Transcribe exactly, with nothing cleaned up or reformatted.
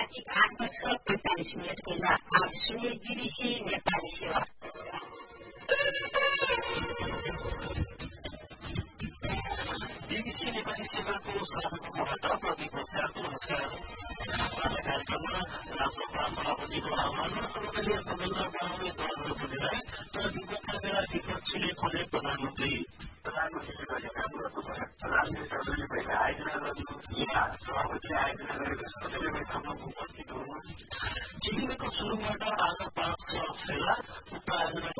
ठिक आठ बजेर पैंतालिस मिनट बेला आप सुनिए बीबीसी नेपाली सेवा। बीबीसी नेपाली सेवाको साझाबाट प्रदीप बस्यालको नमस्कार। आज कार्यक्रममा राष्ट्रसभा सभापतिको आह्वानमा सर्वदलीय सम्मेलन बनाउने दलहरूको निर्णय तर विगतका बेला विपक्षीले खोले प्रधानमन्त्री प्रधानमन्त्रीले गरेका कुराको राजनीतिक दलले पहिला आयोजना गर्नु या सभापतिले आयोजना गरेको सर्वदलीय बैठकमा उपस्थित हुनु। चिलिमेको सुरुङबाट आज पाँच सय फेला उक्त आयोजनाको